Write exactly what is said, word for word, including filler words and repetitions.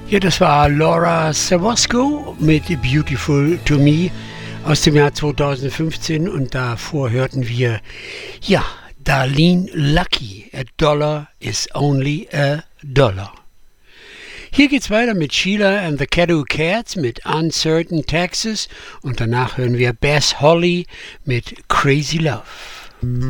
Ja, das war Laura Savosco mit Beautiful to Me aus dem Jahr zweitausendfünfzehn und davor hörten wir, ja, Darlene Lucky, a dollar is only a dollar. Hier geht's weiter mit Sheila and the Caddo Cats mit Uncertain Texas und danach hören wir Bess Holly mit Crazy Love.